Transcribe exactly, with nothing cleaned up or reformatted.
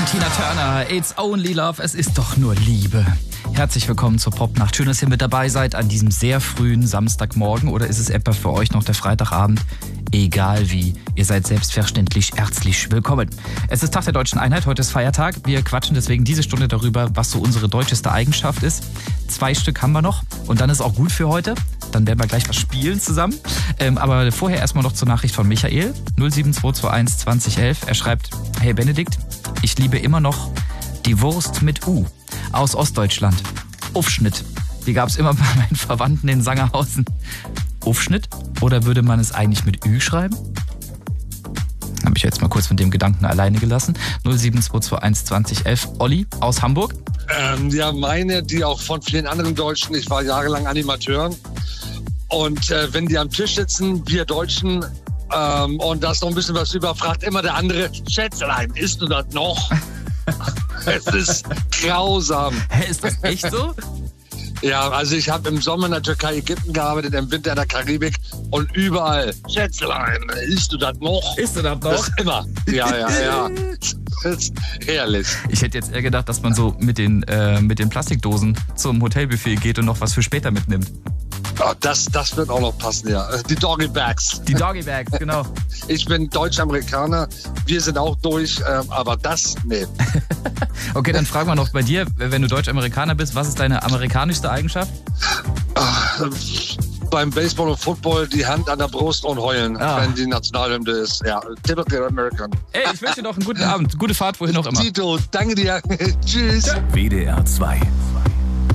Tina Turner, It's Only Love, es ist doch nur Liebe. Herzlich willkommen zur Popnacht. Schön, dass ihr mit dabei seid an diesem sehr frühen Samstagmorgen. Oder ist es etwa für euch noch der Freitagabend? Egal wie, ihr seid selbstverständlich herzlich willkommen. Es ist Tag der Deutschen Einheit, heute ist Feiertag. Wir quatschen deswegen diese Stunde darüber, was so unsere deutscheste Eigenschaft ist. Zwei Stück haben wir noch und dann ist auch gut für heute. Dann werden wir gleich was spielen zusammen. Ähm, aber vorher erstmal noch zur Nachricht von Michael. null sieben zwei zwei eins zwanzig elf. Er schreibt, hey Benedikt, ich liebe immer noch die Wurst mit U aus Ostdeutschland. Aufschnitt. Die gab es immer bei meinen Verwandten in Sangerhausen. Aufschnitt? Oder würde man es eigentlich mit Ü schreiben? Habe ich jetzt mal kurz mit dem Gedanken alleine gelassen. null sieben zwei zwei eins zwanzig elf. Olli aus Hamburg. Ähm, ja, meine, die auch von vielen anderen Deutschen. Ich war jahrelang Animateur. Und äh, wenn die am Tisch sitzen, wir Deutschen, ähm, und da ist noch ein bisschen was über, fragt immer der andere, Schätzelein, isst du das noch? Es ist grausam. Hä, ist das echt so? Ja, also ich habe im Sommer in der Türkei, Ägypten gearbeitet, im Winter in der Karibik und überall, Schätzelein, isst du das noch? Isst du das noch? Das immer. Ja, ja, ja. Das ist herrlich. Ich hätte jetzt eher gedacht, dass man so mit den, äh, mit den Plastikdosen zum Hotelbuffet geht und noch was für später mitnimmt. Oh, das, das wird auch noch passen, ja. Die Doggy Bags. Die Doggy Bags, genau. Ich bin Deutsch-Amerikaner, wir sind auch durch, äh, aber das, nee. Okay, dann fragen wir noch bei dir, wenn du Deutsch-Amerikaner bist, was ist deine amerikanischste Eigenschaft? Ach, beim Baseball und Football die Hand an der Brust und heulen, Ah. wenn die Nationalhymne ist. Ja, typical American. Ey, ich wünsche dir noch einen guten Abend, gute Fahrt, wohin auch immer. Tito, danke dir. Tschüss. W D R zwei.